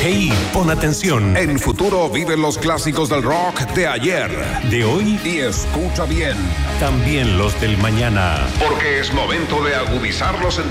Hey, pon atención. En Futuro vive los clásicos del rock de ayer, de hoy y escucha bien. También los del mañana. Porque es momento de agudizar los sentidos